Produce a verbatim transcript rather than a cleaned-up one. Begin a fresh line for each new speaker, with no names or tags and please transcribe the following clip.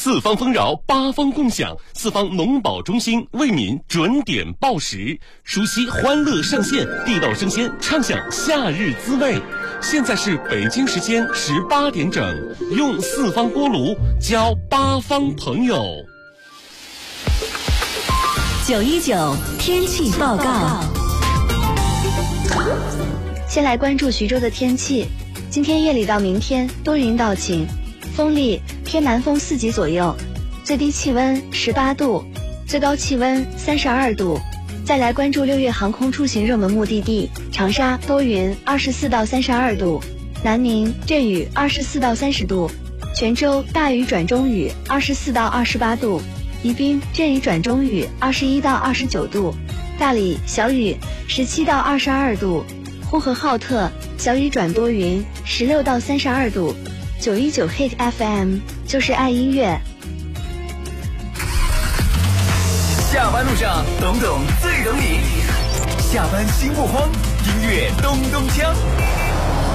四方丰饶，八方共享。四方农保中心为民准点报时，熟悉欢乐上线，地道生鲜，畅享夏日滋味。现在是北京时间十八点整，用四方锅炉交八方朋友。
九一九天气报告。
先来关注徐州的天气，今天夜里到明天多云到晴，风力偏南风四级左右，最低气温十八度，最高气温三十二度。再来关注六月航空出行热门目的地，长沙多云，二十四到三十二度；南宁阵雨，二十四到三十度；泉州大雨转中雨，二十四到二十八度；宜宾阵雨转中雨，二十一到二十九度；大理小雨，十七到二十二度；呼和浩特小雨转多云，十六到三十二度。九一九 Hit F M 就是爱音乐。
下班路上，懂懂最懂你。下班心不慌，音乐咚咚锵。